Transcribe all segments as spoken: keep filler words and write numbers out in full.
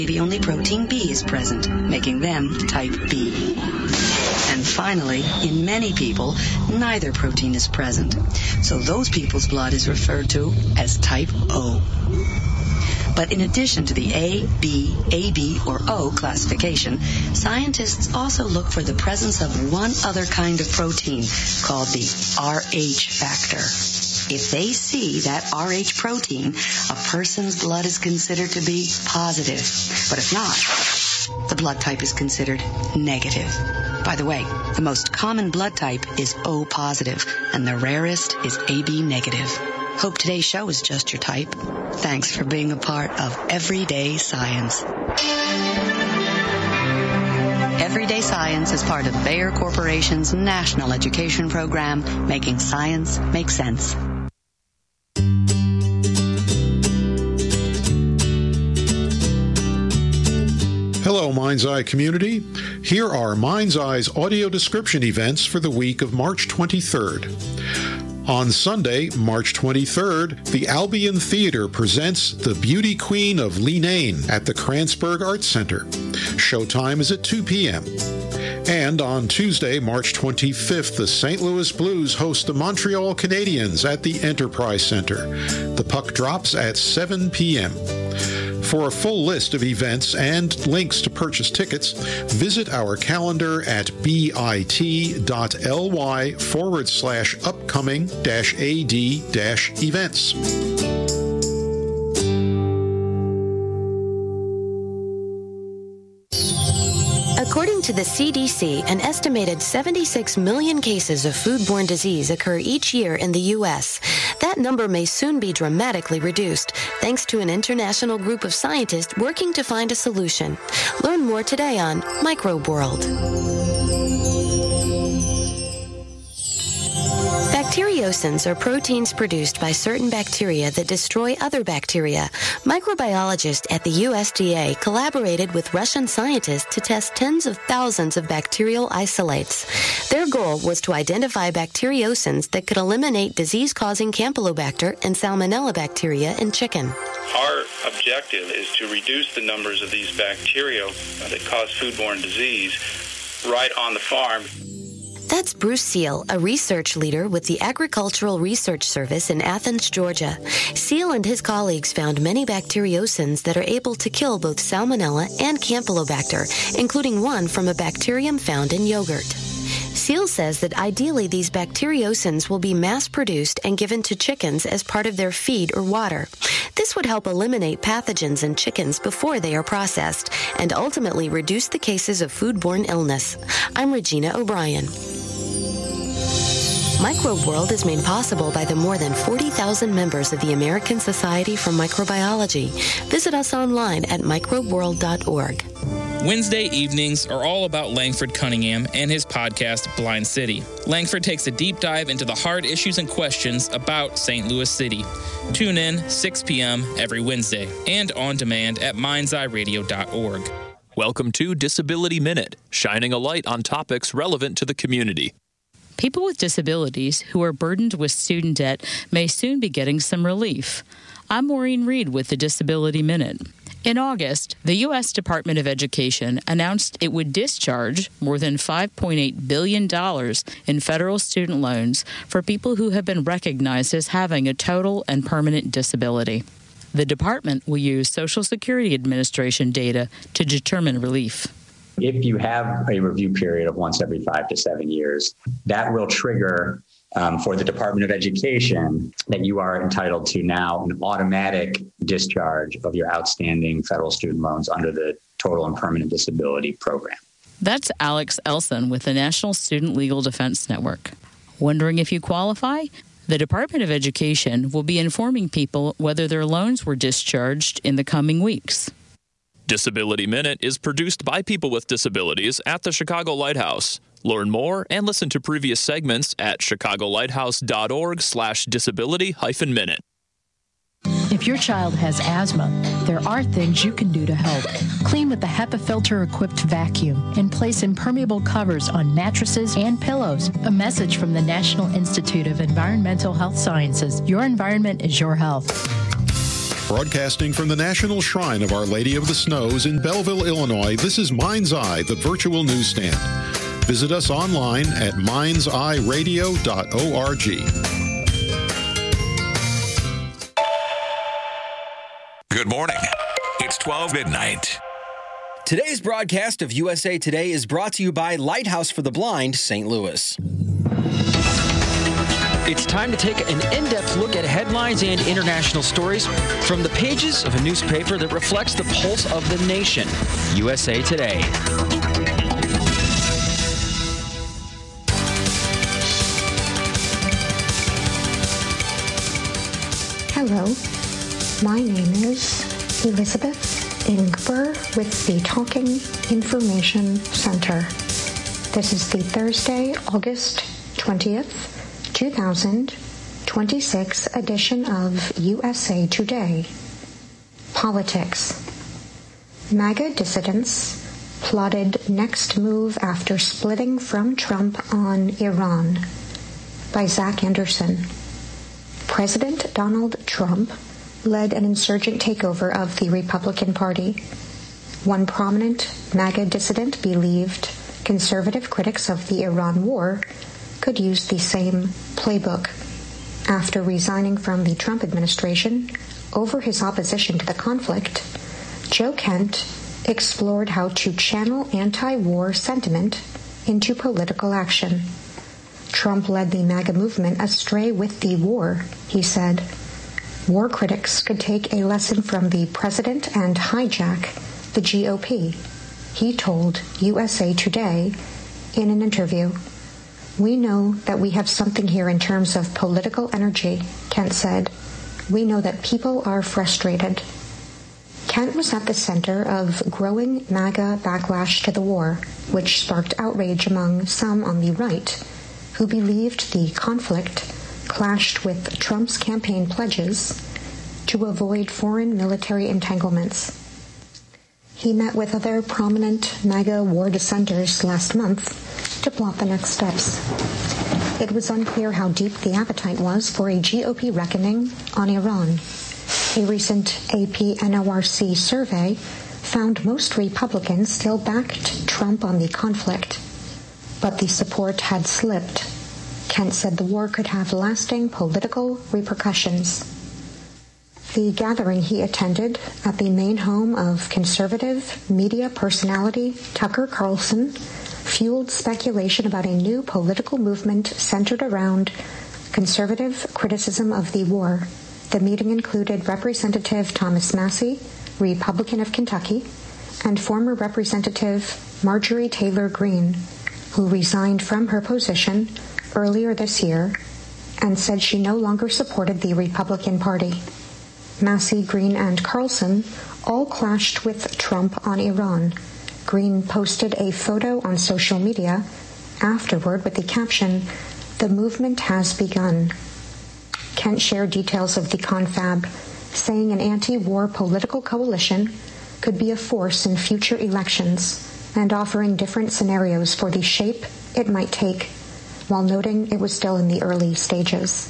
maybe only protein B is present, making them type B. And finally, in many people, neither protein is present. So those people's blood is referred to as type O. But in addition to the A, B, A B, or O classification, scientists also look for the presence of one other kind of protein called the R H factor. If they see that R H protein, a person's blood is considered to be positive. But if not, the blood type is considered negative. By the way, the most common blood type is O positive, and the rarest is A B negative. Hope today's show is just your type. Thanks for being a part of Everyday Science. Everyday Science is part of Bayer Corporation's national education program, making science make sense. Hello, Mind's Eye community. Here are Mind's Eye's audio description events for the week of March twenty-third. On Sunday, March twenty-third, the Albion Theater presents The Beauty Queen of Leenane at the Kranzberg Arts Center. Showtime is at two p.m. And on Tuesday, March twenty-fifth, the Saint Louis Blues host the Montreal Canadiens at the Enterprise Center. The puck drops at seven p.m. For a full list of events and links to purchase tickets, visit our calendar at bit.ly forward slash upcoming dash ad dash events. According to the C D C, an estimated seventy-six million cases of foodborne disease occur each year in the U S. That number may soon be dramatically reduced, thanks to an international group of scientists working to find a solution. Learn more today on Microbe World. Bacteriocins are proteins produced by certain bacteria that destroy other bacteria. Microbiologists at the U S D A collaborated with Russian scientists to test tens of thousands of bacterial isolates. Their goal was to identify bacteriocins that could eliminate disease-causing Campylobacter and Salmonella bacteria in chicken. Our objective is to reduce the numbers of these bacteria that cause foodborne disease right on the farm. That's Bruce Seal, a research leader with the Agricultural Research Service in Athens, Georgia. Seal and his colleagues found many bacteriocins that are able to kill both Salmonella and Campylobacter, including one from a bacterium found in yogurt. Seal says that ideally these bacteriocins will be mass-produced and given to chickens as part of their feed or water. This would help eliminate pathogens in chickens before they are processed and ultimately reduce the cases of foodborne illness. I'm Regina O'Brien. Microbe World is made possible by the more than forty thousand members of the American Society for Microbiology. Visit us online at microbe world dot org. Wednesday evenings are all about Langford Cunningham and his podcast, Blind City. Langford takes a deep dive into the hard issues and questions about Saint Louis City. Tune in six p.m. every Wednesday and on demand at minds eye radio dot org. Welcome to Disability Minute, shining a light on topics relevant to the community. People with disabilities who are burdened with student debt may soon be getting some relief. I'm Maureen Reed with the Disability Minute. In August, the U S Department of Education announced it would discharge more than five point eight billion dollars in federal student loans for people who have been recognized as having a total and permanent disability. The department will use Social Security Administration data to determine relief. If you have a review period of once every five to seven years, that will trigger um, for the Department of Education that you are entitled to now an automatic discharge of your outstanding federal student loans under the Total and Permanent Disability Program. That's Alex Elson with the National Student Legal Defense Network. Wondering if you qualify? The Department of Education will be informing people whether their loans were discharged in the coming weeks. Disability Minute is produced by people with disabilities at the Chicago Lighthouse. Learn more and listen to previous segments at chicago lighthouse dot org slash disability hyphen minute. If your child has asthma, there are things you can do to help. Clean with the HEPA filter-equipped vacuum and place impermeable covers on mattresses and pillows. A message from the National Institute of Environmental Health Sciences. Your environment is your health. Broadcasting from the National Shrine of Our Lady of the Snows in Belleville, Illinois, this is Mind's Eye, the virtual newsstand. Visit us online at minds eye radio dot org. Good morning. It's twelve midnight. Today's broadcast of U S A Today is brought to you by Lighthouse for the Blind, Saint Louis. It's time to take an in-depth look at headlines and international stories from the pages of a newspaper that reflects the pulse of the nation, U S A Today. Hello, my name is Elizabeth Ingber with the Talking Information Center. This is the Thursday, August twentieth, two thousand twenty-six edition of U S A Today. Politics. MAGA dissidents plotted next move after splitting from Trump on Iran. By Zach Anderson. President Donald Trump led an insurgent takeover of the Republican Party. One prominent MAGA dissident believed conservative critics of the Iran war could use the same playbook. After resigning from the Trump administration over his opposition to the conflict, Joe Kent explored how to channel anti-war sentiment into political action. Trump led the MAGA movement astray with the war, he said. War critics could take a lesson from the president and hijack the G O P, he told U S A Today in an interview. We know that we have something here in terms of political energy, Kent said. We know that people are frustrated. Kent was at the center of growing MAGA backlash to the war, which sparked outrage among some on the right, who believed the conflict clashed with Trump's campaign pledges to avoid foreign military entanglements. He met with other prominent MAGA war dissenters last month to plot the next steps. It was unclear how deep the appetite was for a G O P reckoning on Iran. A recent A P N O R C survey found most Republicans still backed Trump on the conflict, but the support had slipped. Kent said the war could have lasting political repercussions. The gathering he attended at the main home of conservative media personality Tucker Carlson fueled speculation about a new political movement centered around conservative criticism of the war. The meeting included Representative Thomas Massie, Republican of Kentucky, and former Representative Marjorie Taylor Greene, who resigned from her position earlier this year and said she no longer supported the Republican Party. Massie, Greene, and Carlson all clashed with Trump on Iran. Greene posted a photo on social media afterward with the caption, "The movement has begun." Kent shared details of the confab, saying an anti-war political coalition could be a force in future elections and offering different scenarios for the shape it might take, while noting it was still in the early stages.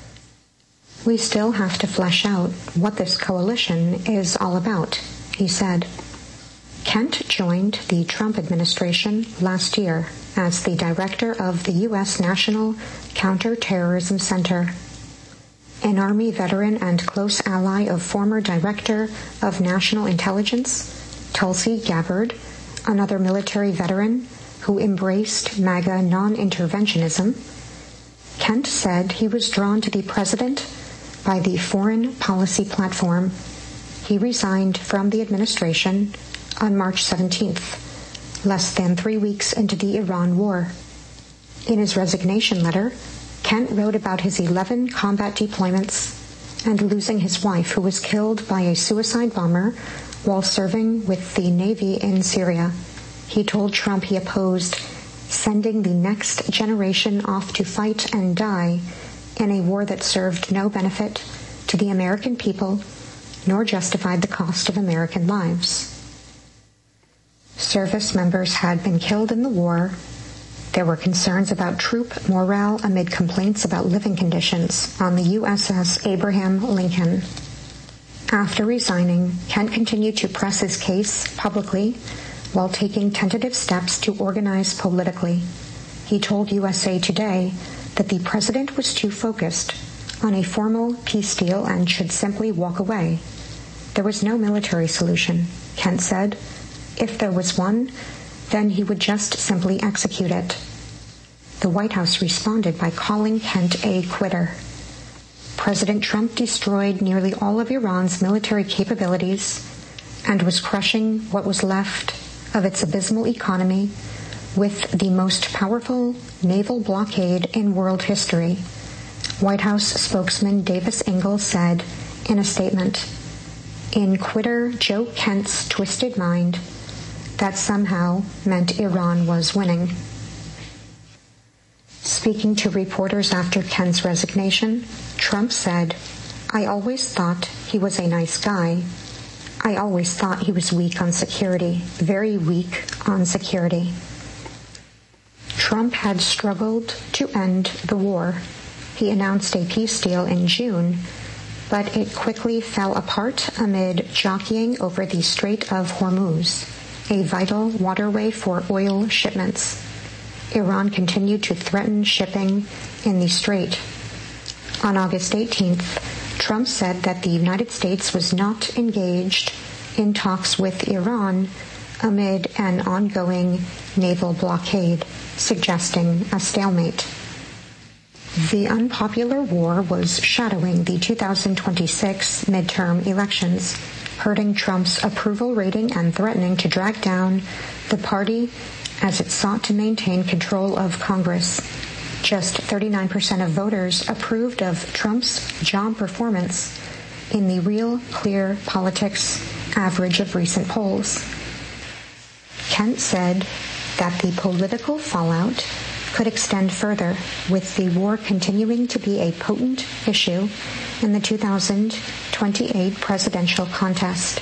We still have to flesh out what this coalition is all about, he said. Kent joined the Trump administration last year as the director of the U S National Counterterrorism Center. An Army veteran and close ally of former Director of National Intelligence, Tulsi Gabbard, another military veteran who embraced MAGA non-interventionism, Kent said he was drawn to the president by the foreign policy platform. He resigned from the administration on March seventeenth, less than three weeks into the Iran war. In his resignation letter, Kent wrote about his eleven combat deployments and losing his wife, who was killed by a suicide bomber while serving with the Navy in Syria. He told Trump he opposed sending the next generation off to fight and die in a war that served no benefit to the American people nor justified the cost of American lives. Service members had been killed in the war. There were concerns about troop morale amid complaints about living conditions on the U S S Abraham Lincoln. After resigning, Kent continued to press his case publicly while taking tentative steps to organize politically. He told U S A Today that the president was too focused on a formal peace deal and should simply walk away. There was no military solution, Kent said. If there was one, then he would just simply execute it. The White House responded by calling Kent a quitter. President Trump destroyed nearly all of Iran's military capabilities and was crushing what was left of its abysmal economy with the most powerful naval blockade in world history, White House spokesman Davis Ingalls said in a statement. In quitter Joe Kent's twisted mind, that somehow meant Iran was winning. Speaking to reporters after Kent's resignation, Trump said, I always thought he was a nice guy. I always thought he was weak on security, very weak on security. Trump had struggled to end the war. He announced a peace deal in June, but it quickly fell apart amid jockeying over the Strait of Hormuz, a vital waterway for oil shipments. Iran continued to threaten shipping in the strait. On August eighteenth, Trump said that the United States was not engaged in talks with Iran amid an ongoing naval blockade, suggesting a stalemate. The unpopular war was shadowing the two thousand twenty-six midterm elections, hurting Trump's approval rating and threatening to drag down the party as it sought to maintain control of Congress. Just thirty-nine percent of voters approved of Trump's job performance in the Real Clear Politics average of recent polls. Kent said that the political fallout could extend further, with the war continuing to be a potent issue in the two thousand twenty-eight presidential contest.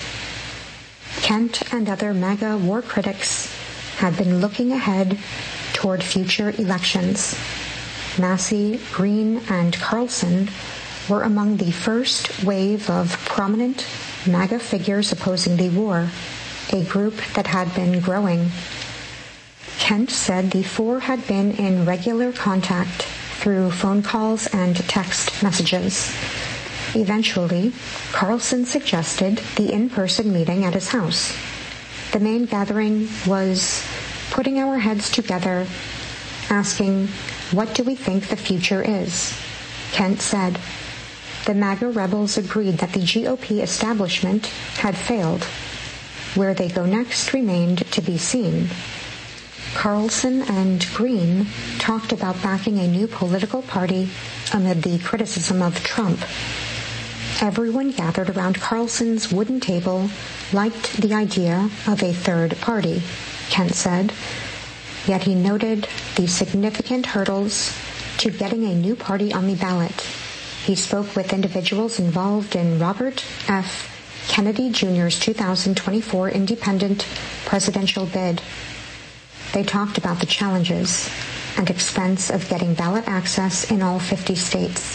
Kent and other MAGA war critics had been looking ahead toward future elections. Massey, Green, and Carlson were among the first wave of prominent MAGA figures opposing the war, a group that had been growing. Kent said the four had been in regular contact through phone calls and text messages. Eventually, Carlson suggested the in-person meeting at his house. The main gathering was putting our heads together, asking, what do we think the future is? Kent said. The MAGA rebels agreed that the G O P establishment had failed. Where they go next remained to be seen. Carlson and Green talked about backing a new political party amid the criticism of Trump. Everyone gathered around Carlson's wooden table liked the idea of a third party, Kent said. Yet he noted the significant hurdles to getting a new party on the ballot. He spoke with individuals involved in Robert F. Kennedy Junior's two thousand twenty-four independent presidential bid. They talked about the challenges and expense of getting ballot access in all fifty states.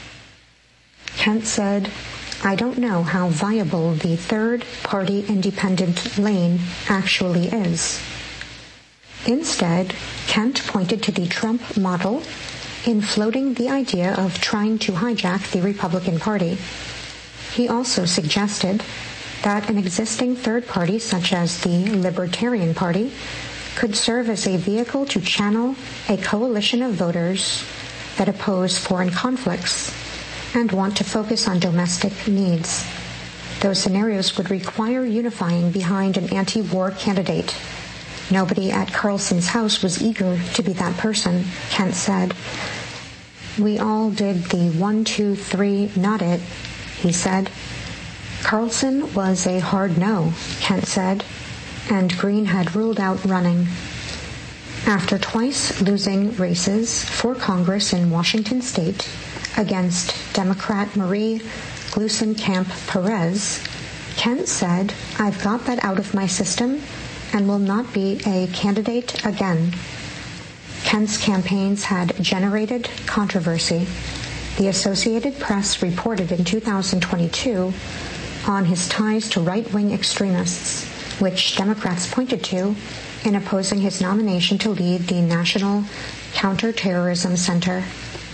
Kent said, I don't know how viable the third-party independent lane actually is. Instead, Kent pointed to the Trump model in floating the idea of trying to hijack the Republican Party. He also suggested that an existing third party, such as the Libertarian Party, could serve as a vehicle to channel a coalition of voters that oppose foreign conflicts and want to focus on domestic needs. Those scenarios would require unifying behind an anti-war candidate. Nobody at Carlson's house was eager to be that person, Kent said. We all did the one, two, three, not it, he said. Carlson was a hard no, Kent said, and Green had ruled out running. After twice losing races for Congress in Washington state against Democrat Marie Gluesenkamp-Perez, Kent said, I've got that out of my system and will not be a candidate again. Kent's campaigns had generated controversy. The Associated Press reported in two thousand twenty-two on his ties to right-wing extremists, which Democrats pointed to in opposing his nomination to lead the National Counterterrorism Center.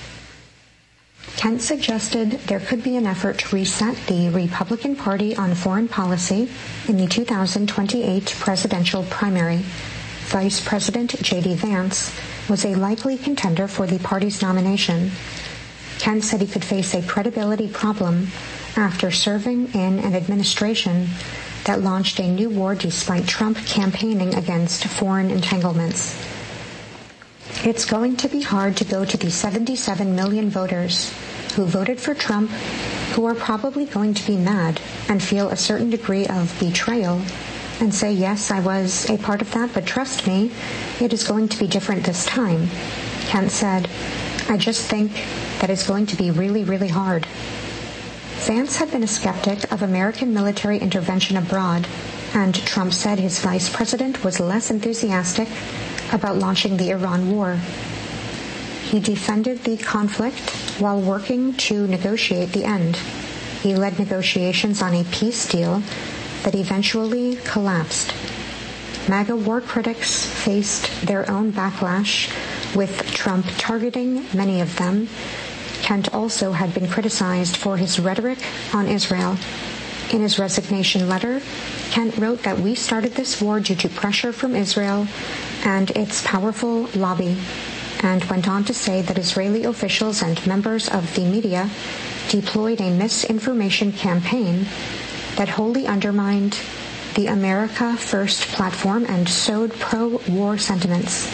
Kent suggested there could be an effort to reset the Republican Party on foreign policy in the two thousand twenty-eight presidential primary. Vice President J D Vance was a likely contender for the party's nomination. Kent said he could face a credibility problem after serving in an administration that launched a new war despite Trump campaigning against foreign entanglements. It's going to be hard to go to the seventy-seven million voters who voted for Trump, who are probably going to be mad and feel a certain degree of betrayal, and say, yes, I was a part of that, but trust me, it is going to be different this time. Kent said, I just think that it's going to be really, really hard. Vance had been a skeptic of American military intervention abroad, and Trump said his vice president was less enthusiastic about launching the Iran war. He defended the conflict while working to negotiate the end. He led negotiations on a peace deal that eventually collapsed. MAGA war critics faced their own backlash, with Trump targeting many of them. Kent also had been criticized for his rhetoric on Israel. In his resignation letter, Kent wrote that we started this war due to pressure from Israel and its powerful lobby, and went on to say that Israeli officials and members of the media deployed a misinformation campaign that wholly undermined the America First platform and sowed pro-war sentiments.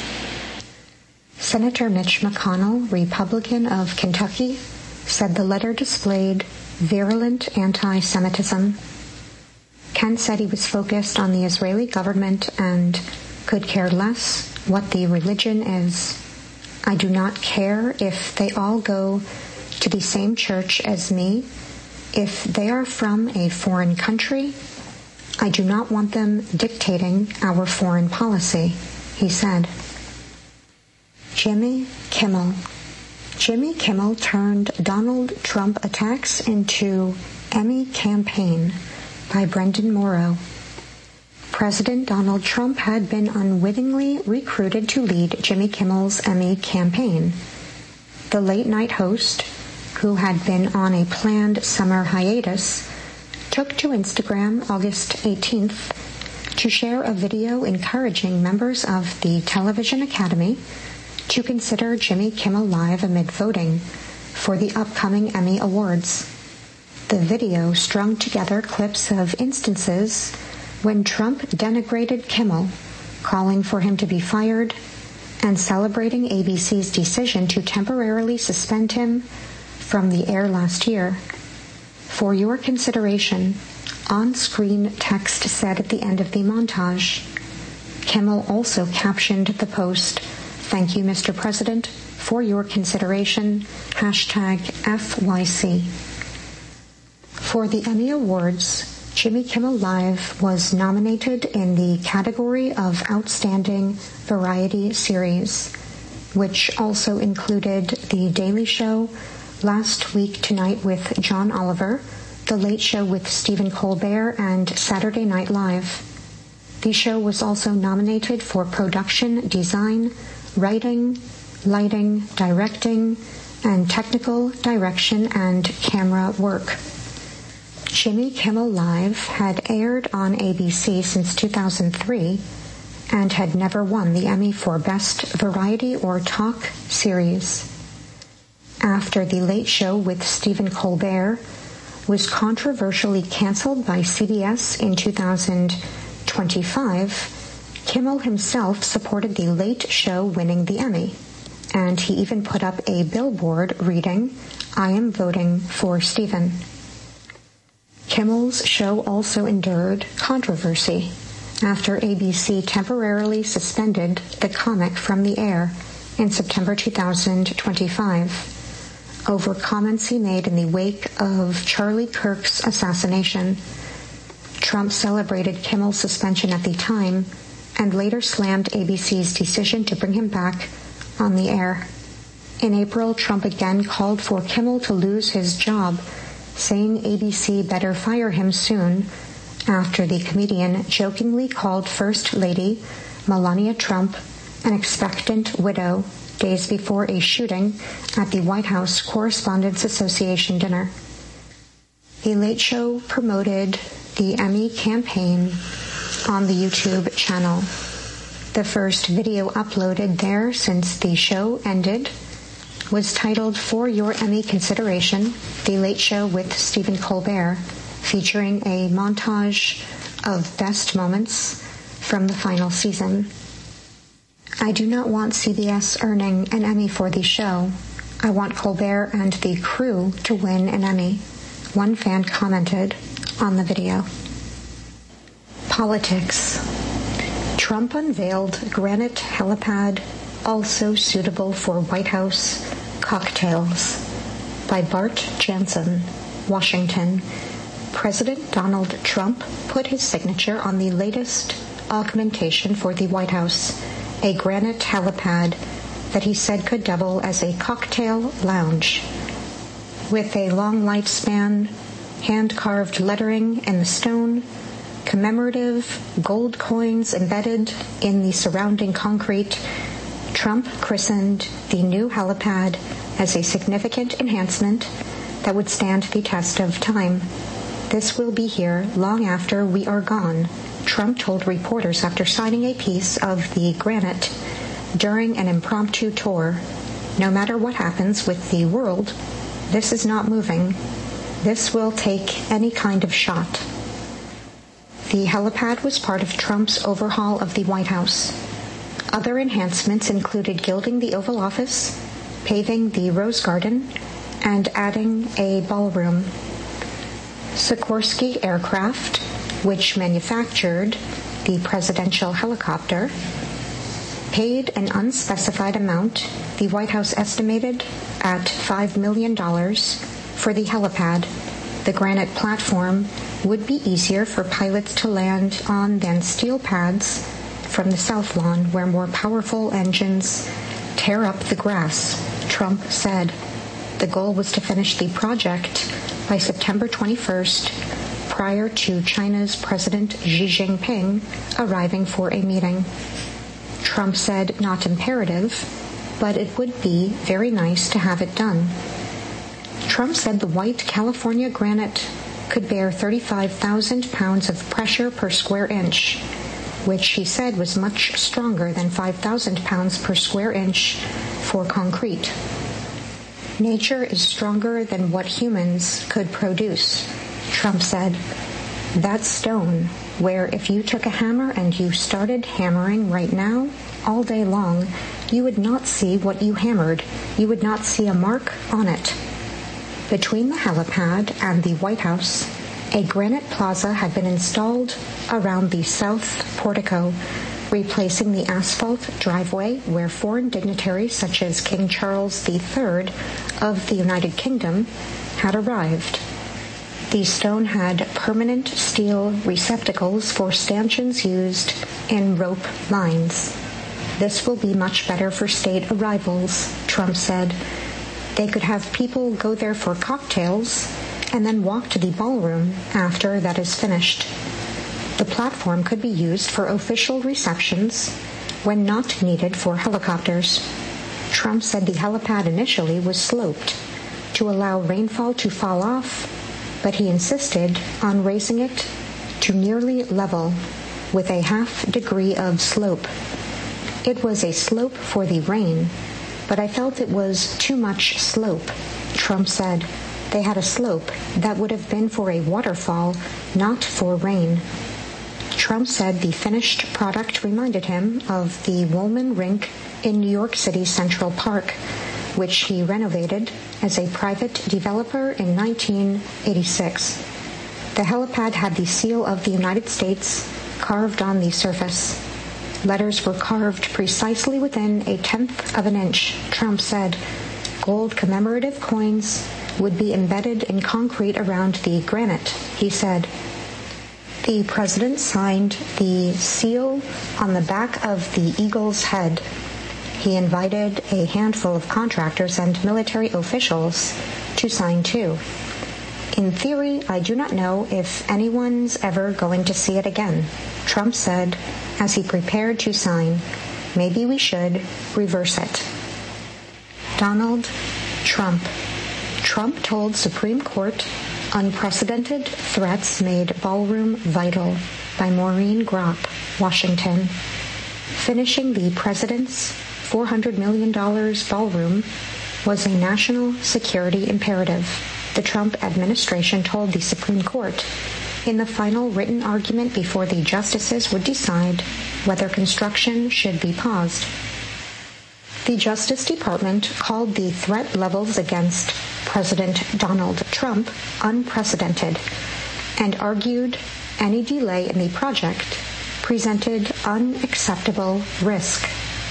Senator Mitch McConnell, Republican of Kentucky, said the letter displayed virulent anti-Semitism. Kent said he was focused on the Israeli government and could care less what the religion is. I do not care if they all go to the same church as me. If they are from a foreign country, I do not want them dictating our foreign policy, he said. Jimmy Kimmel. Jimmy Kimmel turned Donald Trump attacks into Emmy campaign by Brendan Morrow. President Donald Trump had been unwittingly recruited to lead Jimmy Kimmel's Emmy campaign. The late-night host, who had been on a planned summer hiatus, took to Instagram August eighteenth to share a video encouraging members of the Television Academy to consider Jimmy Kimmel Live amid voting for the upcoming Emmy Awards. The video strung together clips of instances when Trump denigrated Kimmel, calling for him to be fired, and celebrating A B C's decision to temporarily suspend him from the air last year. For your consideration, on-screen text said at the end of the montage. Kimmel also captioned the post, "Thank you, Mister President, for your consideration, hashtag F Y C. For the Emmy Awards, Jimmy Kimmel Live was nominated in the category of Outstanding Variety Series, which also included The Daily Show, Last Week Tonight with John Oliver, The Late Show with Stephen Colbert, and Saturday Night Live. The show was also nominated for production, design, writing, lighting, directing, and technical direction and camera work. Jimmy Kimmel Live had aired on A B C since two thousand three and had never won the Emmy for Best Variety or Talk Series. After The Late Show with Stephen Colbert was controversially canceled by C B S in two thousand twenty-five, Kimmel himself supported The Late Show winning the Emmy, and he even put up a billboard reading, "I am voting for Stephen." Kimmel's show also endured controversy after A B C temporarily suspended the comic from the air in September two thousand twenty-five over comments he made in the wake of Charlie Kirk's assassination. Trump celebrated Kimmel's suspension at the time and later slammed A B C's decision to bring him back on the air. In April, Trump again called for Kimmel to lose his job saying A B C better fire him soon after the comedian jokingly called First Lady Melania Trump an expectant widow days before a shooting at the White House Correspondents Association dinner. The Late Show promoted the Emmy campaign on the YouTube channel. The first video uploaded there since the show ended was titled For Your Emmy Consideration, The Late Show with Stephen Colbert, featuring a montage of best moments from the final season. I do not want C B S earning an Emmy for the show. I want Colbert and the crew to win an Emmy, one fan commented on the video. Politics. Trump unveiled granite helipad, also suitable for White House cocktails. By Bart Jansen, Washington. President Donald Trump put his signature on the latest augmentation for the White House, a granite helipad that he said could double as a cocktail lounge. With a long lifespan, hand-carved lettering in the stone, commemorative gold coins embedded in the surrounding concrete, Trump christened the new helipad as a significant enhancement that would stand the test of time. This will be here long after we are gone, Trump told reporters after signing a piece of the granite during an impromptu tour. No matter what happens with the world, this is not moving. This will take any kind of shot. The helipad was part of Trump's overhaul of the White House. Other enhancements included gilding the Oval Office, paving the Rose Garden, and adding a ballroom. Sikorsky Aircraft, which manufactured the presidential helicopter, paid an unspecified amount, the White House estimated at five million dollars, for the helipad. The granite platform would be easier for pilots to land on than steel pads from the South Lawn, where more powerful engines tear up the grass, Trump said. The goal was to finish the project by September twenty-first, prior to China's President Xi Jinping arriving for a meeting. Trump said not imperative, but it would be very nice to have it done. Trump said the white California granite could bear thirty-five thousand pounds of pressure per square inch, which he said was much stronger than five thousand pounds per square inch for concrete. Nature is stronger than what humans could produce, Trump said. That stone, where if you took a hammer and you started hammering right now, all day long, you would not see what you hammered. You would not see a mark on it. Between the helipad and the White House, a granite plaza had been installed around the south portico, replacing the asphalt driveway where foreign dignitaries such as King Charles the Third of the United Kingdom had arrived. The stone had permanent steel receptacles for stanchions used in rope lines. This will be much better for state arrivals, Trump said. They could have people go there for cocktails and then walk to the ballroom after that is finished. The platform could be used for official receptions when not needed for helicopters. Trump said the helipad initially was sloped to allow rainfall to fall off, but he insisted on raising it to nearly level with a half degree of slope. It was a slope for the rain, but I felt it was too much slope, Trump said. They had a slope that would have been for a waterfall, not for rain. Trump said the finished product reminded him of the Woolman Rink in New York City's Central Park, which he renovated as a private developer in nineteen eighty-six. The helipad had the seal of the United States carved on the surface. Letters were carved precisely within a tenth of an inch, Trump said. Gold commemorative coins would be embedded in concrete around the granite, he said. The president signed the seal on the back of the eagle's head. He invited a handful of contractors and military officials to sign too. "In theory, I do not know if anyone's ever going to see it again," Trump said as he prepared to sign. "Maybe we should reverse it." Donald Trump. Trump told Supreme Court unprecedented threats made ballroom vital, by Maureen Gropp, Washington. Finishing the president's four hundred million dollars ballroom was a national security imperative, the Trump administration told the Supreme Court in the final written argument before the justices would decide whether construction should be paused. The Justice Department called the threat levels against President Donald Trump unprecedented and argued any delay in the project presented unacceptable risk.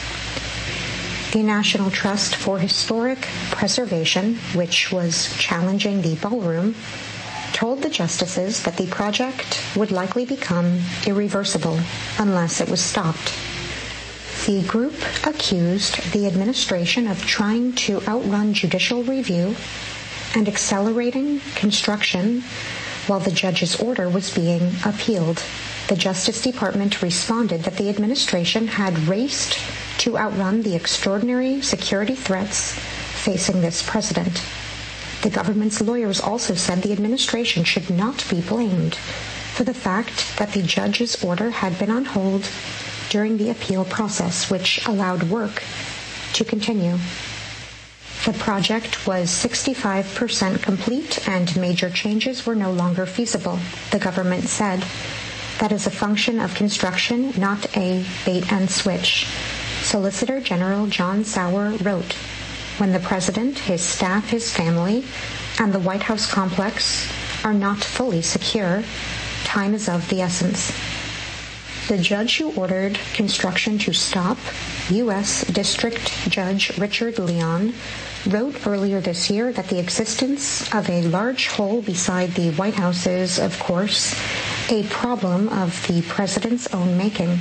The National Trust for Historic Preservation, which was challenging the ballroom, told the justices that the project would likely become irreversible unless it was stopped. The group accused the administration of trying to outrun judicial review and accelerating construction while the judge's order was being appealed. The Justice Department responded that the administration had raced to outrun the extraordinary security threats facing this president. The government's lawyers also said the administration should not be blamed for the fact that the judge's order had been on hold during the appeal process, which allowed work to continue. The project was sixty-five percent complete and major changes were no longer feasible, the government said. That is a function of construction, not a bait and switch. Solicitor General John Sauer wrote, "When the president, his staff, his family, and the White House complex are not fully secure, time is of the essence." The judge who ordered construction to stop, U S District Judge Richard Leon, wrote earlier this year that the existence of a large hole beside the White House is, of course, a problem of the president's own making.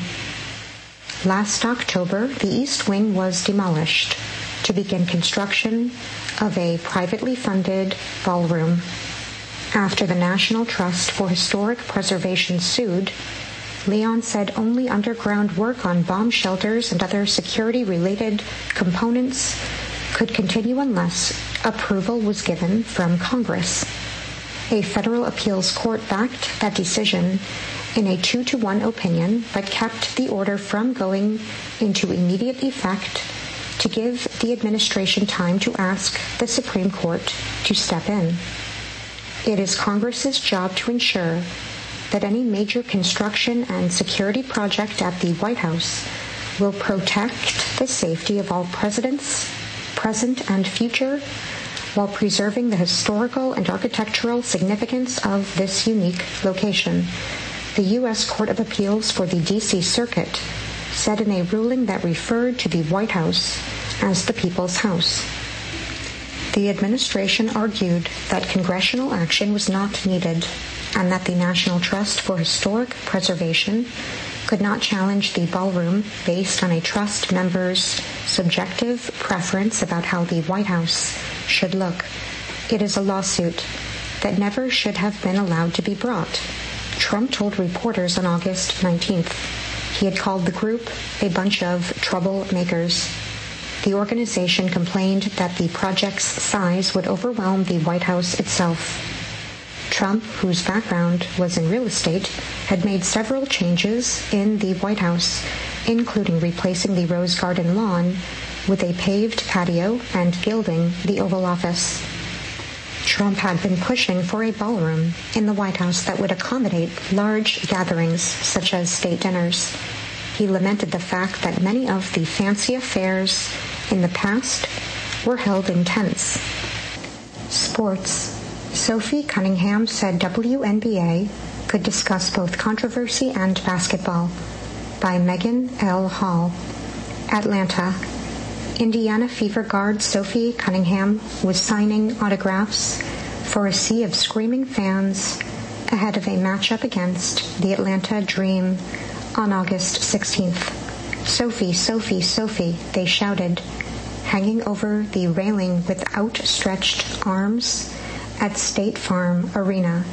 Last October, the East Wing was demolished to begin construction of a privately funded ballroom. After the National Trust for Historic Preservation sued, Leon said only underground work on bomb shelters and other security-related components could continue unless approval was given from Congress. A federal appeals court backed that decision in a two to one opinion, but kept the order from going into immediate effect to give the administration time to ask the Supreme Court to step in. It is Congress's job to ensure that any major construction and security project at the White House will protect the safety of all presidents, present and future, while preserving the historical and architectural significance of this unique location. The U S Court of Appeals for the D C Circuit said in a ruling that referred to the White House as the People's House. The administration argued that congressional action was not needed and that the National Trust for Historic Preservation could not challenge the ballroom based on a trust member's subjective preference about how the White House should look. It is a lawsuit that never should have been allowed to be brought, Trump told reporters on August nineteenth. He had called the group a bunch of troublemakers. The organization complained that the project's size would overwhelm the White House itself. Trump, whose background was in real estate, had made several changes in the White House, including replacing the Rose Garden lawn with a paved patio and gilding the Oval Office. Trump had been pushing for a ballroom in the White House that would accommodate large gatherings, such as state dinners. He lamented the fact that many of the fancy affairs in the past were held in tents. Sports. Sophie Cunningham said W N B A could discuss both controversy and basketball. By Megan L. Hall. Atlanta. Indiana Fever guard Sophie Cunningham was signing autographs for a sea of screaming fans ahead of a matchup against the Atlanta Dream on August sixteenth. "Sophie, Sophie, Sophie," they shouted, hanging over the railing with outstretched arms at State Farm Arena.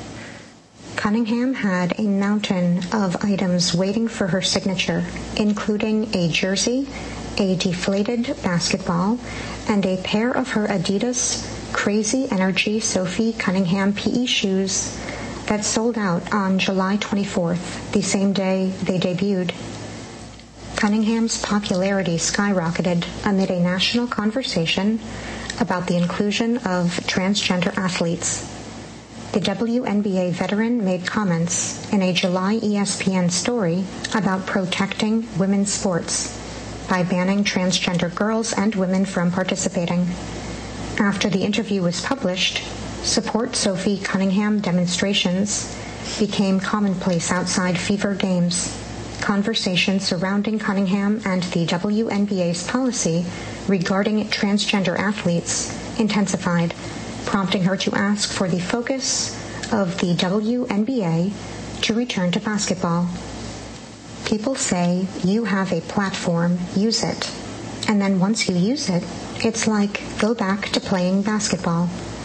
Cunningham had a mountain of items waiting for her signature, including a jersey, a deflated basketball, and a pair of her Adidas Crazy Energy Sophie Cunningham P E shoes that sold out on July twenty-fourth, the same day they debuted. Cunningham's popularity skyrocketed amid a national conversation about the inclusion of transgender athletes. The W N B A veteran made comments in a July E S P N story about protecting women's sports by banning transgender girls and women from participating. After the interview was published, Support Sophie Cunningham demonstrations became commonplace outside Fever games. Conversations surrounding Cunningham and the W N B A's policy regarding transgender athletes intensified, prompting her to ask for the focus of the W N B A to return to basketball. People say you have a platform, use it. And then once you use it, it's like go back to playing basketball.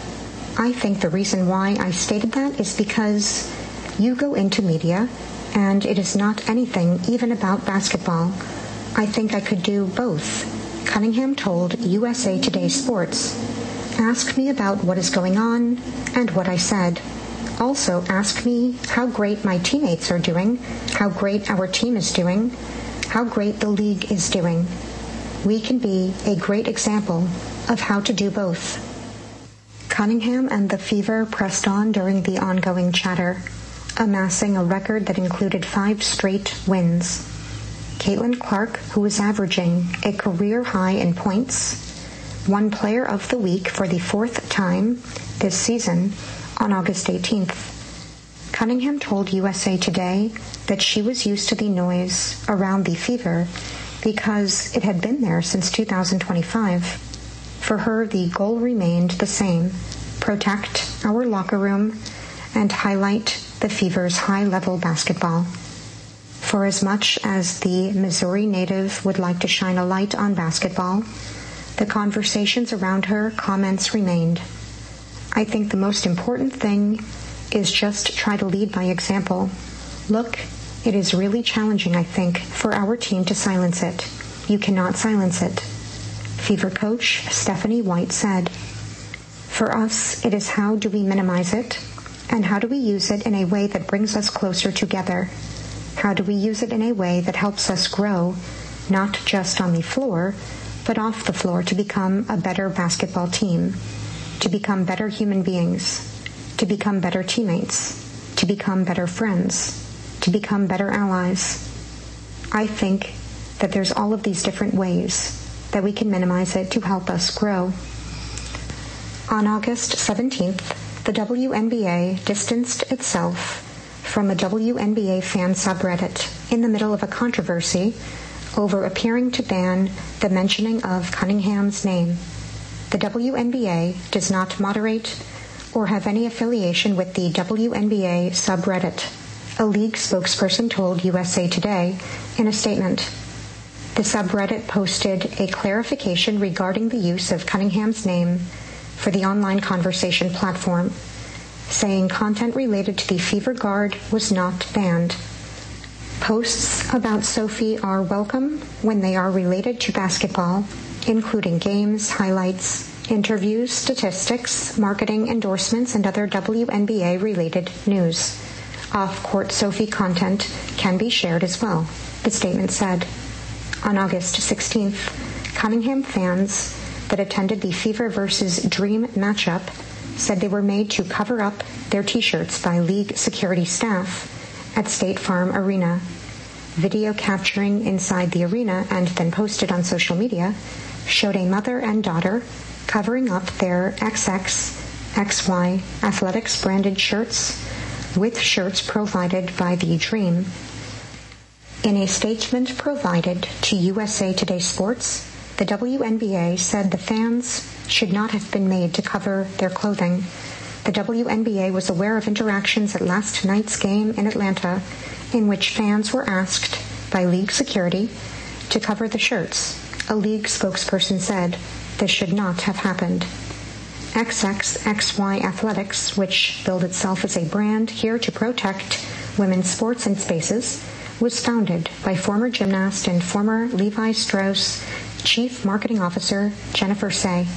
I think the reason why I stated that is because you go into media and it is not anything even about basketball. I think I could do both. Cunningham told U S A Today Sports, "Ask me about what is going on," and what I said. Also ask me how great my teammates are doing, how great our team is doing, how great the league is doing. We can be a great example of how to do both. Cunningham and the Fever pressed on during the ongoing chatter, amassing a record that included five straight wins. Caitlin Clark, who was averaging a career high in points, won Player of the Week for the fourth time this season on August eighteenth. Cunningham told U S A Today that she was used to the noise around the Fever because it had been there since two thousand twenty-five. For her, the goal remained the same: protect our locker room and highlight the Fever's high-level basketball. For as much as the Missouri native would like to shine a light on basketball, the conversations around her comments remained. I think the most important thing is just try to lead by example. Look, it is really challenging, I think, for our team to silence it. You cannot silence it. Fever coach Stephanie White said, "For us, it is how do we minimize it, and how do we use it in a way that brings us closer together? How do we use it in a way that helps us grow, not just on the floor, but off the floor, to become a better basketball team, to become better human beings, to become better teammates, to become better friends, to become better allies?" I think that there's all of these different ways that we can minimize it to help us grow. On August seventeenth, the W N B A distanced itself from a W N B A fan subreddit in the middle of a controversy over appearing to ban the mentioning of Cunningham's name. The W N B A does not moderate or have any affiliation with the W N B A subreddit, a league spokesperson told U S A Today in a statement. The subreddit posted a clarification regarding the use of Cunningham's name for the online conversation platform, saying content related to the Fever guard was not banned. Posts about Sophie are welcome when they are related to basketball, including games, highlights, interviews, statistics, marketing, endorsements, and other W N B A-related news. Off-court Sophie content can be shared as well, the statement said. On August sixteenth, Cunningham fans that attended the Fever versus Dream matchup said they were made to cover up their T-shirts by league security staff at State Farm Arena. Video capturing inside the arena and then posted on social media showed a mother and daughter covering up their X X X Y Athletics branded shirts with shirts provided by the Dream. In a statement provided to U S A Today Sports, the W N B A said the fans should not have been made to cover their clothing. The W N B A was aware of interactions at last night's game in Atlanta in which fans were asked by league security to cover the shirts. A league spokesperson said this should not have happened. X X X Y Athletics, which billed itself as a brand here to protect women's sports and spaces, was founded by former gymnast and former Levi Strauss Chief Marketing Officer Jennifer Say.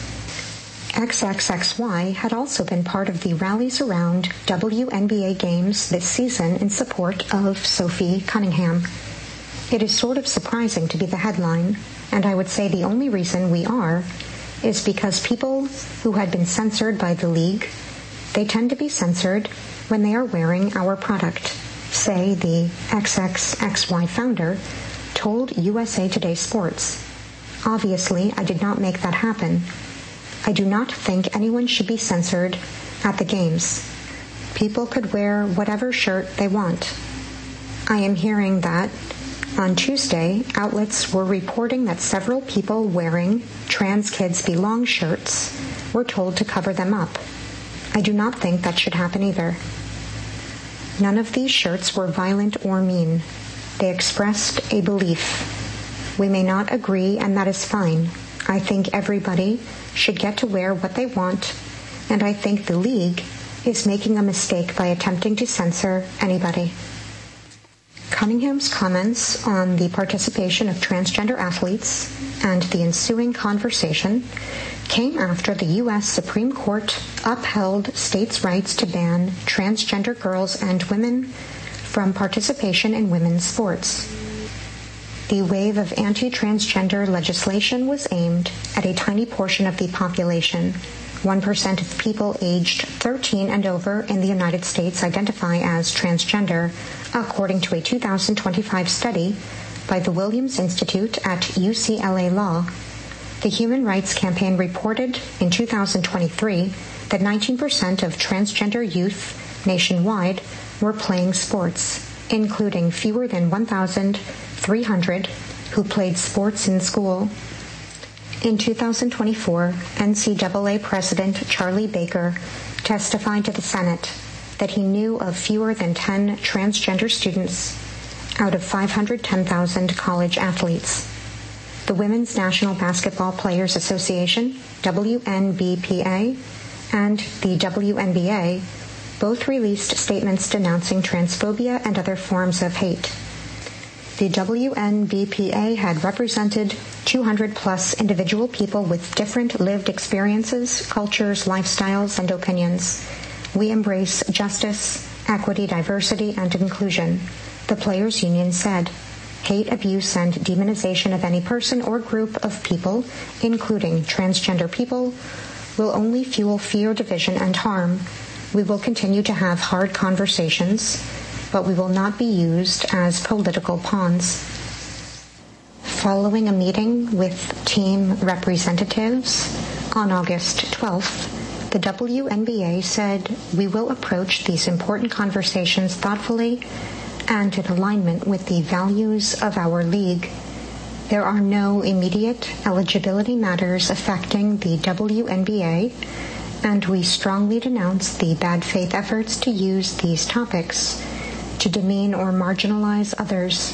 X X X Y had also been part of the rallies around W N B A games this season in support of Sophie Cunningham. It is sort of surprising to be the headline, and I would say the only reason we are is because people who had been censored by the league, they tend to be censored when they are wearing our product, say the X X X Y founder told U S A Today Sports. Obviously, I did not make that happen. I do not think anyone should be censored at the games. People could wear whatever shirt they want. I am hearing that on Tuesday, outlets were reporting that several people wearing Trans Kids Belong shirts were told to cover them up. I do not think that should happen either. None of these shirts were violent or mean. They expressed a belief. We may not agree, and that is fine. I think everybody should get to wear what they want, and I think the league is making a mistake by attempting to censor anybody. Cunningham's comments on the participation of transgender athletes and the ensuing conversation came after the U S Supreme Court upheld states' rights to ban transgender girls and women from participation in women's sports. The wave of anti-transgender legislation was aimed at a tiny portion of the population. one percent of people aged thirteen and over in the United States identify as transgender, according to a two thousand twenty-five study by the Williams Institute at U C L A Law. The Human Rights Campaign reported in two thousand twenty-three that nineteen percent of transgender youth nationwide were playing sports, including fewer than one thousand three hundred who played sports in school. In two thousand twenty-four, N C double A President Charlie Baker testified to the Senate that he knew of fewer than ten transgender students out of five hundred ten thousand college athletes. The Women's National Basketball Players Association, W N B P A, and the W N B A both released statements denouncing transphobia and other forms of hate. The W N B P A had represented two hundred plus individual people with different lived experiences, cultures, lifestyles, and opinions. We embrace justice, equity, diversity, and inclusion, the Players Union said. Hate, abuse, and demonization of any person or group of people, including transgender people, will only fuel fear, division, and harm. We will continue to have hard conversations, but we will not be used as political pawns. Following a meeting with team representatives on August twelfth, the W N B A said, "We will approach these important conversations thoughtfully and in alignment with the values of our league. There are no immediate eligibility matters affecting the W N B A, and we strongly denounce the bad faith efforts to use these topics to demean or marginalize others."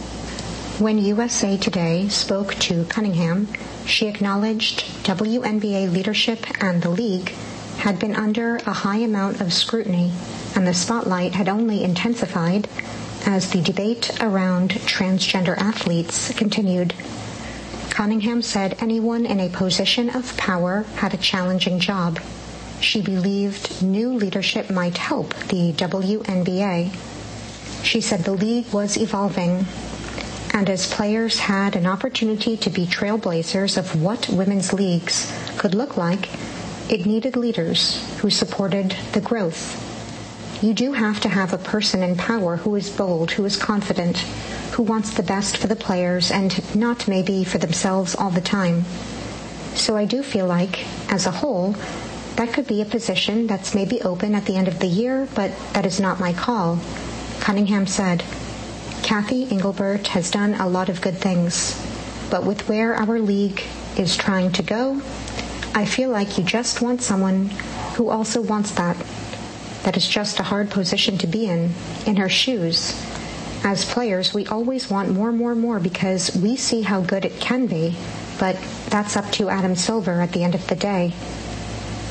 When U S A Today spoke to Cunningham, she acknowledged W N B A leadership and the league had been under a high amount of scrutiny, and the spotlight had only intensified as the debate around transgender athletes continued. Cunningham said anyone in a position of power had a challenging job. She believed new leadership might help the W N B A. She said the league was evolving, and as players had an opportunity to be trailblazers of what women's leagues could look like, it needed leaders who supported the growth. You do have to have a person in power who is bold, who is confident, who wants the best for the players and not maybe for themselves all the time. So I do feel like, as a whole, that could be a position that's maybe open at the end of the year, but that is not my call. Cunningham said, "Kathy Engelbert has done a lot of good things, but with where our league is trying to go, I feel like you just want someone who also wants that. That is just a hard position to be in, in her shoes. As players, we always want more, more, more because we see how good it can be, but that's up to Adam Silver at the end of the day."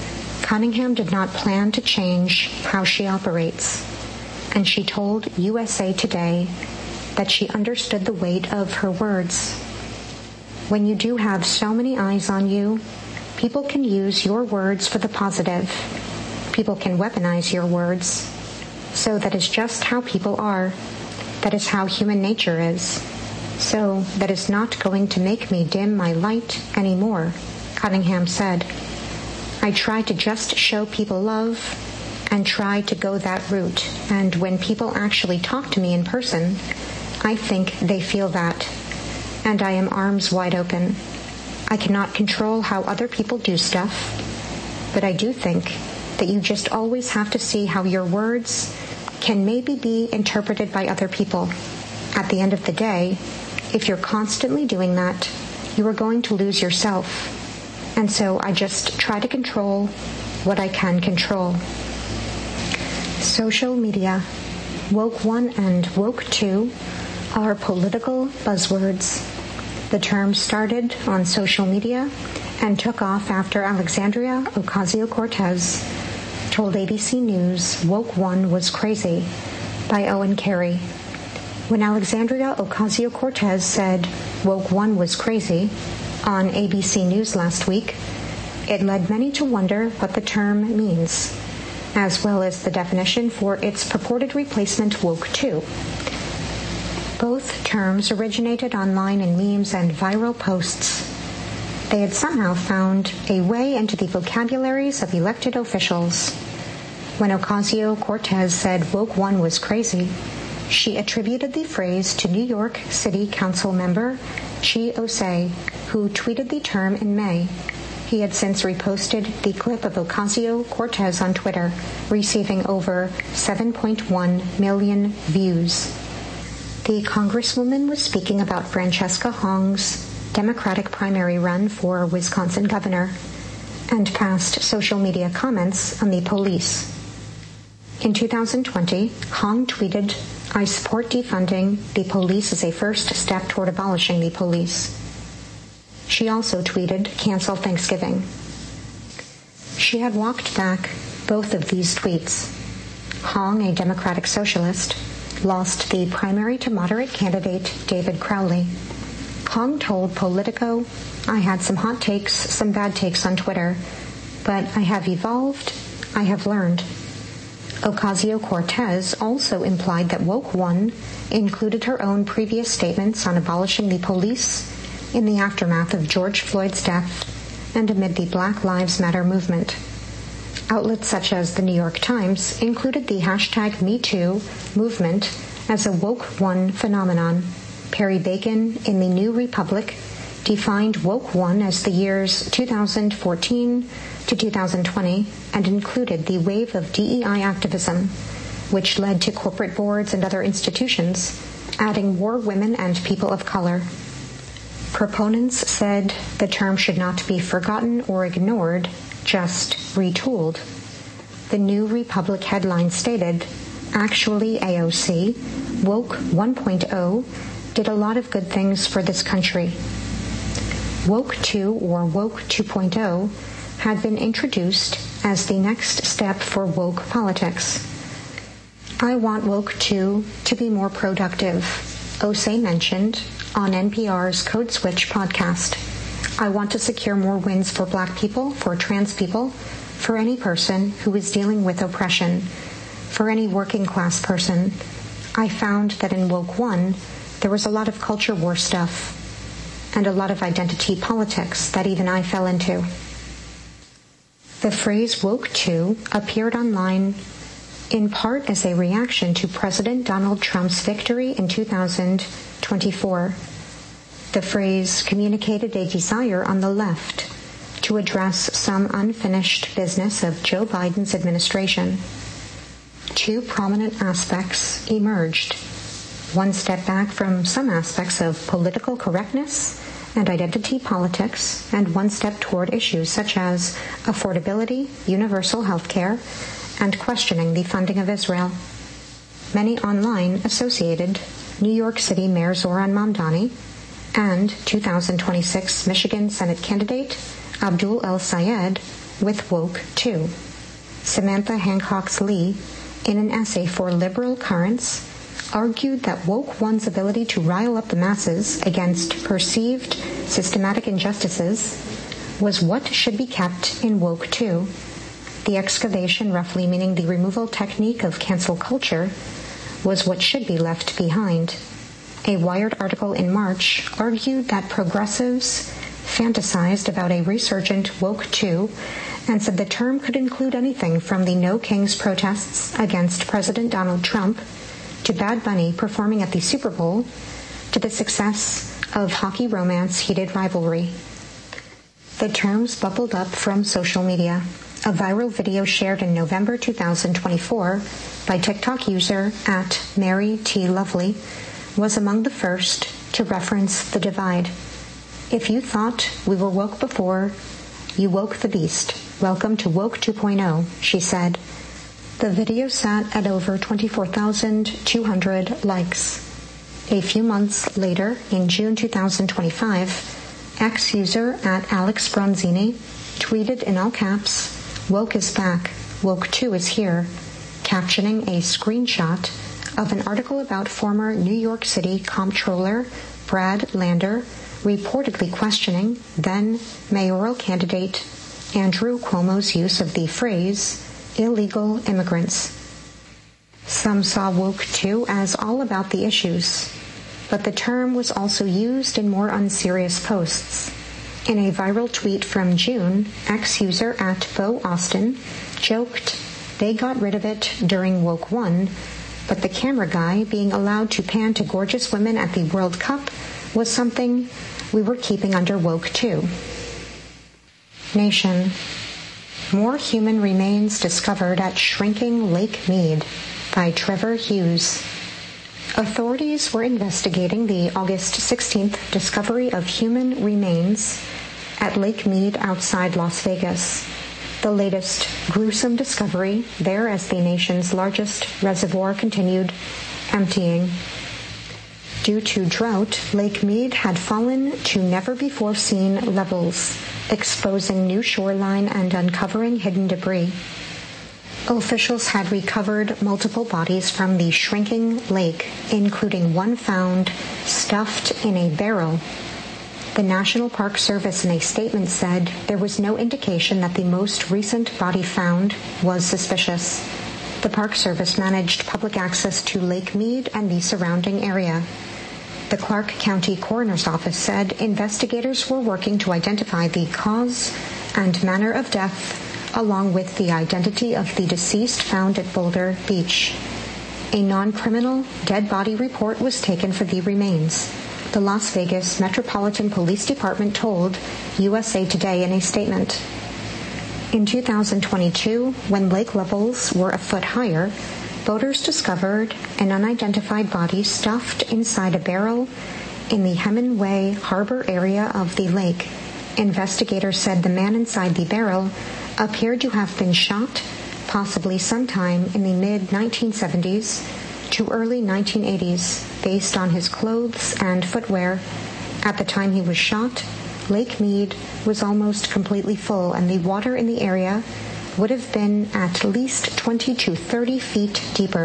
Cunningham did not plan to change how she operates, and she told U S A Today that she understood the weight of her words. When you do have so many eyes on you, people can use your words for the positive. People can weaponize your words. So that is just how people are. That is how human nature is. So that is not going to make me dim my light anymore, Cunningham said. I try to just show people love and try to go that route. And when people actually talk to me in person, I think they feel that. And I am arms wide open. I cannot control how other people do stuff, but I do think that you just always have to see how your words can maybe be interpreted by other people. At the end of the day, if you're constantly doing that, you are going to lose yourself. And so I just try to control what I can control. Social media, Woke One and Woke Two, are political buzzwords. The term started on social media and took off after Alexandria Ocasio-Cortez told A B C News Woke One was crazy by Owen Carey. When Alexandria Ocasio-Cortez said Woke One was crazy on A B C News last week, it led many to wonder what the term means, as well as the definition for its purported replacement, Woke Two. Both terms originated online in memes and viral posts. They had somehow found a way into the vocabularies of elected officials. When Ocasio-Cortez said Woke One was crazy, she attributed the phrase to New York City Council member Chi Osei, who tweeted the term in May. He had since reposted the clip of Ocasio-Cortez on Twitter, receiving over seven point one million views. The Congresswoman was speaking about Francesca Hong's Democratic primary run for Wisconsin governor and passed social media comments on the police. In two thousand twenty, Hong tweeted, "I support defunding the police as a first step toward abolishing the police." She also tweeted, "Cancel Thanksgiving." She had walked back both of these tweets. Hong, a Democratic socialist, lost the primary to moderate candidate David Crowley. Hong told Politico, "I had some hot takes, some bad takes on Twitter, but I have evolved, I have learned." Ocasio-Cortez also implied that Woke One included her own previous statements on abolishing the police in the aftermath of George Floyd's death and amid the Black Lives Matter movement. Outlets such as the New York Times included the hashtag Me Too movement as a Woke One phenomenon. Perry Bacon in the New Republic defined Woke One as the years two thousand fourteen to two thousand twenty and included the wave of D E I activism, which led to corporate boards and other institutions adding more women and people of color. Proponents said the term should not be forgotten or ignored, just retooled. The New Republic headline stated, "Actually, A O C, Woke one point oh, did a lot of good things for this country." Woke two, or Woke two point oh, had been introduced as the next step for woke politics. "I want Woke two to be more productive," Osei mentioned on N P R's Code Switch podcast. "I want to secure more wins for Black people, for trans people, for any person who is dealing with oppression, for any working class person. I found that in Woke One, there was a lot of culture war stuff and a lot of identity politics that even I fell into." The phrase Woke Two appeared online in part as a reaction to President Donald Trump's victory in two thousand twenty-four. The phrase communicated a desire on the left to address some unfinished business of Joe Biden's administration. Two prominent aspects emerged. One step back from some aspects of political correctness and identity politics, and one step toward issues such as affordability, universal health care, and questioning the funding of Israel. Many online associated New York City Mayor Zoran Mamdani and two thousand twenty-six Michigan Senate candidate Abdul El Sayed with Woke two. Samantha Hancock Lee, in an essay for Liberal Currents, argued that Woke one's ability to rile up the masses against perceived systematic injustices was what should be kept in Woke two. The excavation, roughly meaning the removal technique of cancel culture, was what should be left behind. A Wired article in March argued that progressives fantasized about a resurgent Woke two and said the term could include anything from the No Kings protests against President Donald Trump to Bad Bunny performing at the Super Bowl to the success of hockey romance heated rivalry. The terms bubbled up from social media. A viral video shared in November two thousand twenty-four by TikTok user at Mary T. Lovely was among the first to reference the divide. If you thought we were woke before, you woke the beast. Welcome to Woke two point oh, she said. The video sat at over twenty-four thousand two hundred likes. A few months later, in June two thousand twenty-five, ex-user at Alex Bronzini tweeted in all caps, "Woke is back, Woke two is here," captioning a screenshot of an article about former New York City Comptroller Brad Lander reportedly questioning then mayoral candidate Andrew Cuomo's use of the phrase illegal immigrants. Some saw Woke two as all about the issues, but the term was also used in more unserious posts. In a viral tweet from June, ex-user at Bo Austin joked they got rid of it during Woke one, but the camera guy being allowed to pan to gorgeous women at the World Cup was something we were keeping under Woke two. Nation. More human remains discovered at shrinking Lake Mead by Trevor Hughes. Authorities were investigating the August sixteenth discovery of human remains at Lake Mead outside Las Vegas. The latest gruesome discovery there as the nation's largest reservoir continued emptying. Due to drought, Lake Mead had fallen to never-before-seen levels, exposing new shoreline and uncovering hidden debris. Officials had recovered multiple bodies from the shrinking lake, including one found stuffed in a barrel. The National Park Service in a statement said there was no indication that the most recent body found was suspicious. The Park Service managed public access to Lake Mead and the surrounding area. The Clark County Coroner's Office said investigators were working to identify the cause and manner of death, along with the identity of the deceased found at Boulder Beach. A non-criminal dead body report was taken for the remains. The Las Vegas Metropolitan Police Department told U S A Today in a statement. In two thousand twenty-two, when lake levels were a foot higher, boaters discovered an unidentified body stuffed inside a barrel in the Hemingway Harbor area of the lake. Investigators said the man inside the barrel appeared to have been shot, possibly sometime in the mid nineteen seventies to early nineteen eighties, based on his clothes and footwear. At the time he was shot, Lake Mead was almost completely full, and the water in the area would have been at least twenty to thirty feet deeper.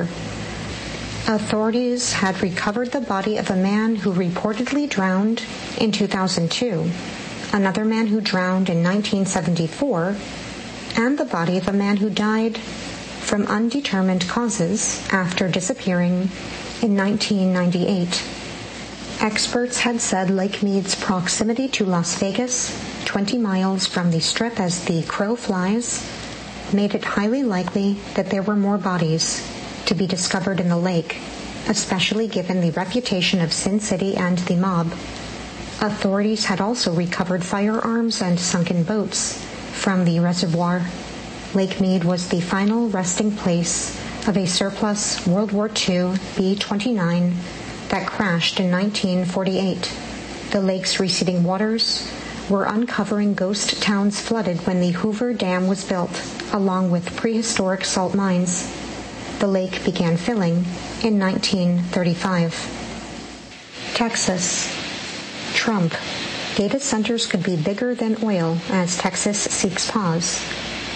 Authorities had recovered the body of a man who reportedly drowned in two thousand two, another man who drowned in nineteen seventy-four, and the body of a man who died from undetermined causes after disappearing in nineteen ninety-eight. Experts had said Lake Mead's proximity to Las Vegas, twenty miles from the Strip as the crow flies, made it highly likely that there were more bodies to be discovered in the lake, especially given the reputation of Sin City and the mob. Authorities had also recovered firearms and sunken boats from the reservoir. Lake Mead was the final resting place of a surplus World War Two B twenty-nine that crashed in nineteen forty-eight. The lake's receding waters were uncovering ghost towns flooded when the Hoover Dam was built, along with prehistoric salt mines. The lake began filling in nineteen thirty-five. Texas. Trump. Data centers could be bigger than oil as Texas seeks pause.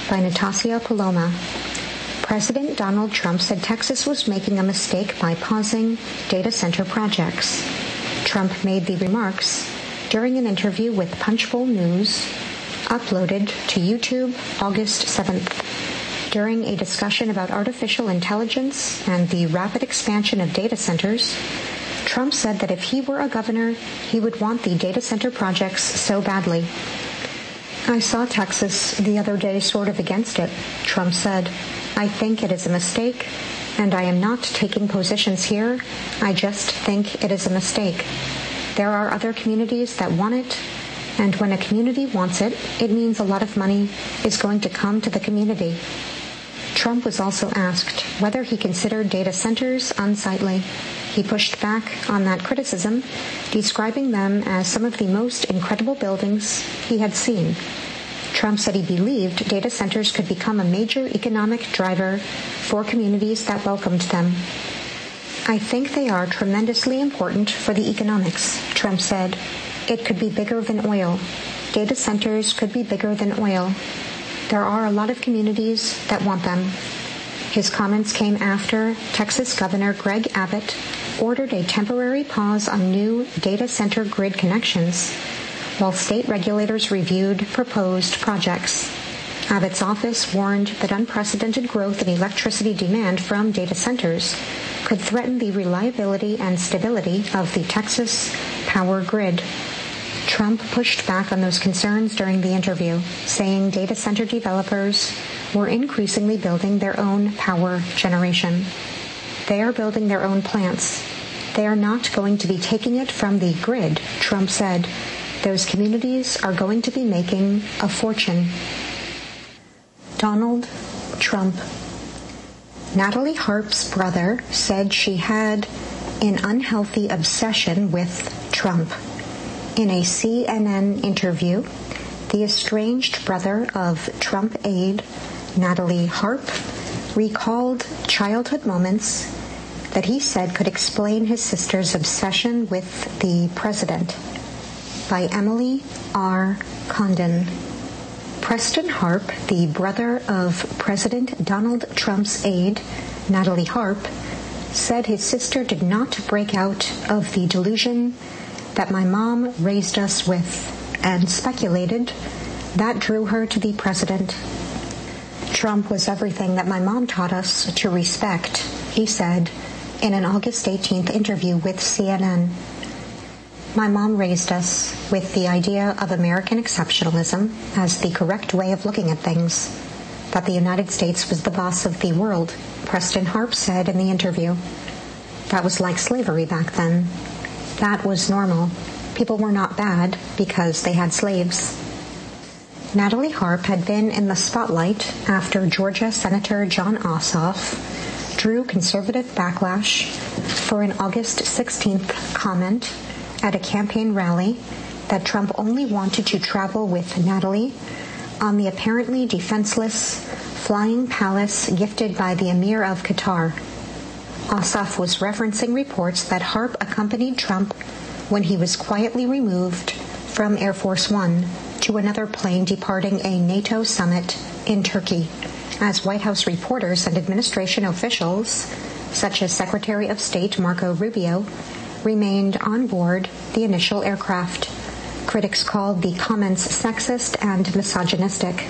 by Natasha Paloma. President Donald Trump said Texas was making a mistake by pausing data center projects. Trump made the remarks during an interview with Punchbowl News, uploaded to YouTube August seventh. During a discussion about artificial intelligence and the rapid expansion of data centers, Trump said that if he were a governor, he would want the data center projects so badly. I saw Texas the other day sort of against it, Trump said. I think it is a mistake, and I am not taking positions here. I just think it is a mistake. There are other communities that want it, and when a community wants it, it means a lot of money is going to come to the community. Trump was also asked whether he considered data centers unsightly. He pushed back on that criticism, describing them as some of the most incredible buildings he had seen. Trump said he believed data centers could become a major economic driver for communities that welcomed them. I think they are tremendously important for the economics, Trump said. It could be bigger than oil. Data centers could be bigger than oil. There are a lot of communities that want them. His comments came after Texas Governor Greg Abbott ordered a temporary pause on new data center grid connections while state regulators reviewed proposed projects. Abbott's office warned that unprecedented growth in electricity demand from data centers could threaten the reliability and stability of the Texas power grid. Trump pushed back on those concerns during the interview, saying data center developers were increasingly building their own power generation. They are building their own plants. They are not going to be taking it from the grid, Trump said. Those communities are going to be making a fortune. Donald Trump. Natalie Harp's brother said she had an unhealthy obsession with Trump. In a C N N interview, the estranged brother of Trump aide, Natalie Harp, recalled childhood moments that he said could explain his sister's obsession with the president. By Emily R. Condon. Preston Harp, the brother of President Donald Trump's aide, Natalie Harp, said his sister did not break out of the delusion that my mom raised us with, and speculated that drew her to the president. Trump was everything that my mom taught us to respect, he said in an August eighteenth interview with C N N. My mom raised us with the idea of American exceptionalism as the correct way of looking at things, that the United States was the boss of the world, Preston Harp said in the interview. That was like slavery back then. That was normal. People were not bad because they had slaves. Natalie Harp had been in the spotlight after Georgia Senator Jon Ossoff drew conservative backlash for an August sixteenth comment at a campaign rally that Trump only wanted to travel with Natalie on the apparently defenseless flying palace gifted by the Emir of Qatar. Ossoff was referencing reports that Harp accompanied Trump when he was quietly removed from Air Force One to another plane departing a NATO summit in Turkey, as White House reporters and administration officials, such as Secretary of State Marco Rubio, remained on board the initial aircraft. Critics called the comments sexist and misogynistic.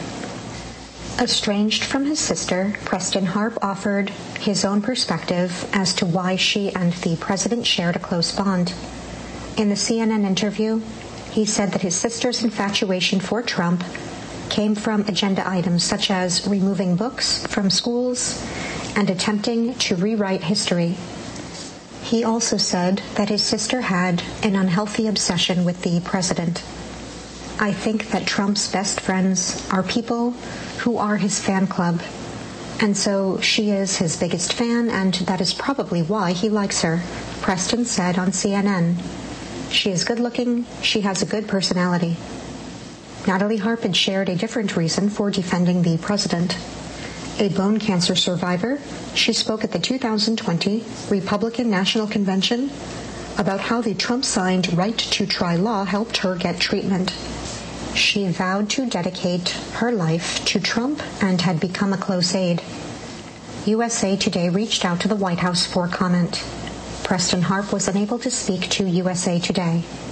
Estranged from his sister, Preston Harp offered his own perspective as to why she and the president shared a close bond. In the C N N interview, he said that his sister's infatuation for Trump came from agenda items such as removing books from schools and attempting to rewrite history. He also said that his sister had an unhealthy obsession with the president. I think that Trump's best friends are people who are his fan club, and so she is his biggest fan, and that is probably why he likes her, Preston said on C N N. She is good-looking, she has a good personality. Natalie Harp had shared a different reason for defending the president. A bone cancer survivor, she spoke at the two thousand twenty Republican National Convention about how the Trump-signed right to try law helped her get treatment. she vowed to dedicate her life to Trump and had become a close aide. U S A Today reached out to the White House for comment. Preston Harp was unable to speak to U S A Today.